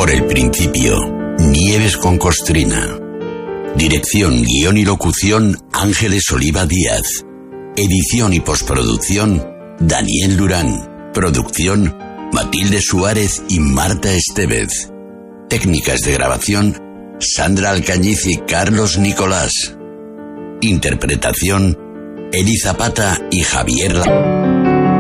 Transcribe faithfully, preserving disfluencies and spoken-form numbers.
Por el principio, Nieves con Costrina. Dirección, guión y locución, Ángeles Oliva Díaz. Edición y postproducción, Daniel Durán. Producción, Matilde Suárez y Marta Estevez. Técnicas de grabación, Sandra Alcañiz y Carlos Nicolás. Interpretación, Eli Zapata y Javier La...